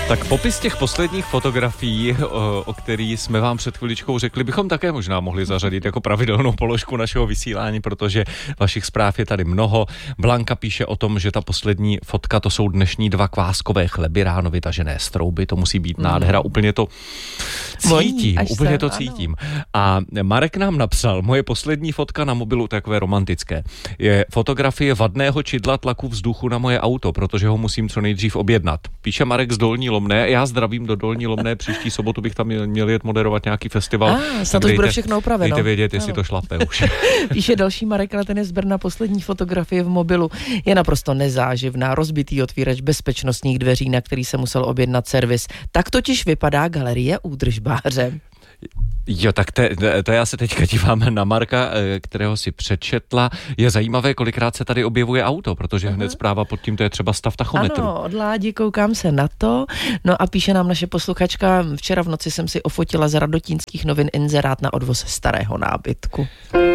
Tak popis těch posledních fotografií, o který jsme vám před chviličkou řekli, bychom také možná mohli zařadit jako pravidelnou položku našeho vysílání, protože vašich zpráv je tady mnoho. Blanka píše o tom, že ta poslední fotka, to jsou dnešní 2 kváskové chleby, ráno vytažené z trouby, to musí být nádhera, úplně to cítím. A Marek nám napsal, moje poslední fotka na mobilu, takové romantické, je fotografie vadného čidla tlaku vzduchu na moje auto, protože ho musím co nejdřív objednat. Píše Marek z Dolní Lomné, já zdravím do Dolní Lomné, příští sobotu bych tam měl jet moderovat nějaký festival. Snad už bude všechno upraveno. Dejte vědět, jestli to šlape už. Píše další Marek, ale ten je z Brna, poslední fotografie v mobilu je naprosto nezáživná, rozbitý otvírač bezpečnostních dveří, na který se musel objednat servis. Tak totiž vypadá galerie údržbáře. Jo, tak to já se teďka dívám na Marka, kterého si přečetla. Je zajímavé, kolikrát se tady objevuje auto, protože hned zpráva pod tím, to je třeba stav tachometru. Ano, od Ládi koukám se na to. No a píše nám naše posluchačka, včera v noci jsem si ofotila z Radotínských novin inzerát na odvoz starého nábytku.